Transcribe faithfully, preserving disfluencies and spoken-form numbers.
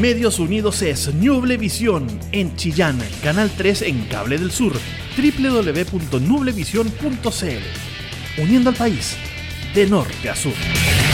Medios Unidos es Nublevisión en Chillán, Canal tres en Cable del Sur, doble u doble u doble u punto nublevisión punto c l. Uniendo al país de norte a sur.